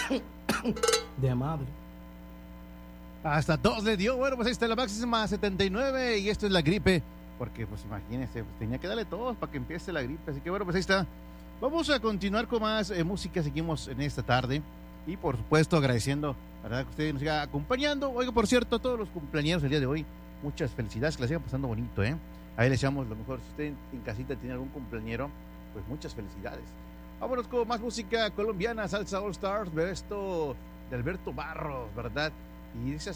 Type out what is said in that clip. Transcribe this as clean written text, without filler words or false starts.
De madre. Hasta 2 le dio. Bueno, pues ahí está la máxima 79 y esto es la gripe. Porque, pues imagínense, pues, tenía que darle todos para que empiece la gripe. Así que bueno, pues ahí está. Vamos a continuar con más música. Seguimos en esta tarde. Y por supuesto, agradeciendo, ¿verdad?, que ustedes nos sigan acompañando. Oiga, por cierto, a todos los cumpleaños del día de hoy, muchas felicidades, que la sigan pasando bonito, ¿eh? Ahí les echamos lo mejor. Si usted en casita tiene algún cumpleañero, pues muchas felicidades. Vámonos con más música colombiana, Salsa All Stars, de esto de Alberto Barros, ¿verdad? Y dice